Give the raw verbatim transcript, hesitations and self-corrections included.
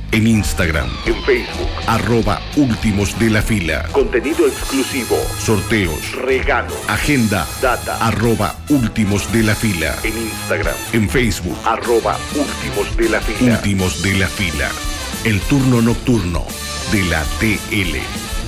En Instagram, en Facebook, arroba Últimos de la Fila. Contenido exclusivo, sorteos, regalos, agenda, data, arroba Últimos de la Fila. En Instagram, en Facebook, arroba Últimos de la Fila. Últimos de la Fila. El turno nocturno de la T L.